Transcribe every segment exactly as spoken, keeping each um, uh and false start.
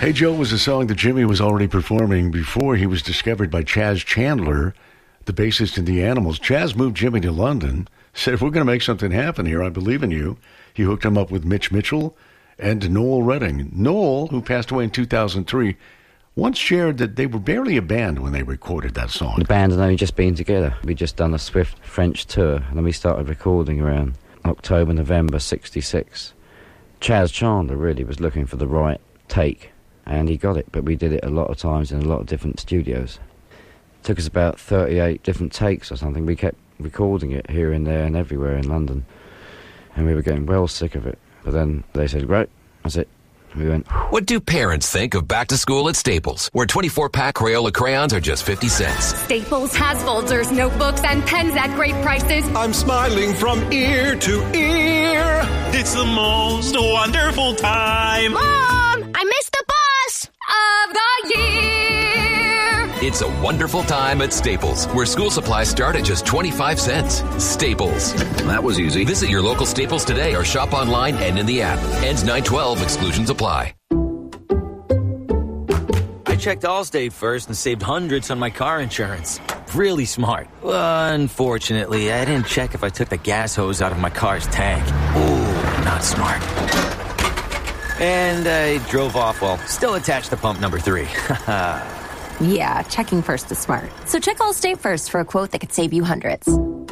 Hey Joe was a song that Jimmy was already performing before he was discovered by Chaz Chandler, the bassist in The Animals. Chaz moved Jimmy to London, said, we're going to make something happen here. I believe in you. He hooked him up with Mitch Mitchell and Noel Redding. Noel, who passed away in two thousand three, once shared that they were barely a band when they recorded that song. The band had only just been together. We'd just done a Swift French tour, and then we started recording around October, November sixty-six. Chaz Chandler really was looking for the right take, and he got it, but we did it a lot of times in a lot of different studios. It took us about thirty-eight different takes or something. We kept recording it here and there and everywhere in London, and we were getting well sick of it. But then they said, great, that's it. We went. What do parents think of back to school at Staples, where twenty-four pack Crayola crayons are just fifty cents? Staples has folders, notebooks, and pens at great prices. I'm smiling from ear to ear. It's the most wonderful time. Mom, I missed the bus of the year. It's a wonderful time at Staples, where school supplies start at just twenty-five cents. Staples. That was easy. Visit your local Staples today or shop online and in the app. Ends nine twelve. Exclusions apply. I checked Allstate first and saved hundreds on my car insurance. Really smart. Unfortunately, I didn't check if I took the gas hose out of my car's tank. Ooh, not smart. And I drove off while still attached to pump number three. Yeah, checking first is smart. So check Allstate first for a quote that could save you hundreds.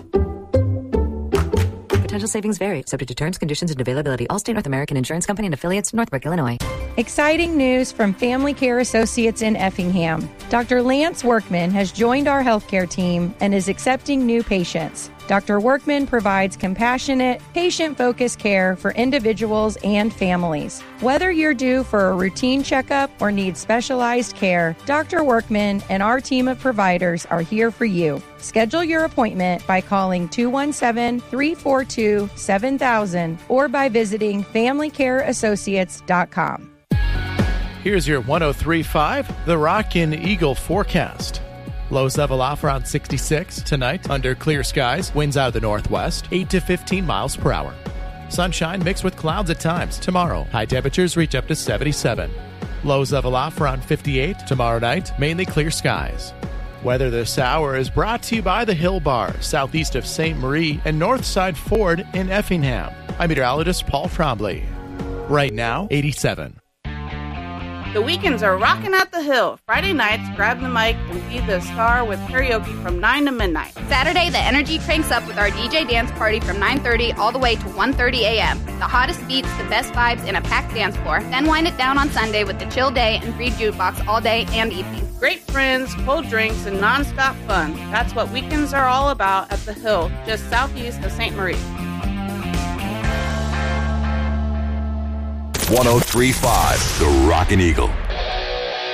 Potential savings vary, subject to terms, conditions, and availability. Allstate North American Insurance Company and affiliates, Northbrook, Illinois. Exciting news from Family Care Associates in Effingham. Doctor Lance Workman has joined our healthcare team and is accepting new patients. Doctor Workman provides compassionate, patient-focused care for individuals and families. Whether you're due for a routine checkup or need specialized care, Doctor Workman and our team of providers are here for you. Schedule your appointment by calling two one seven, three four two, seven thousand or by visiting family care associates dot com. Here's your one oh three point five, The Rockin' Eagle forecast. Lows level off around sixty-six tonight under clear skies. Winds out of the northwest, eight to fifteen miles per hour. Sunshine mixed with clouds at times tomorrow. High temperatures reach up to seventy-seven. Lows level off around fifty-eight tomorrow night. Mainly clear skies. Weather this hour is brought to you by the Hill Bar, southeast of Saint Marie and Northside Ford in Effingham. I'm meteorologist Paul Trombley. Right now, eighty-seven. The weekends are rocking at the Hill. Friday nights, grab the mic and be the star with karaoke from nine to midnight. Saturday, the energy cranks up with our D J dance party from nine thirty all the way to one thirty a.m. The hottest beats, the best vibes, and a packed dance floor. Then wind it down on Sunday with the chill day and free jukebox all day and evening. Great friends, cold drinks, and nonstop fun. That's what weekends are all about at the Hill, just southeast of Saint Marie. one oh three point five, The Rockin' Eagle.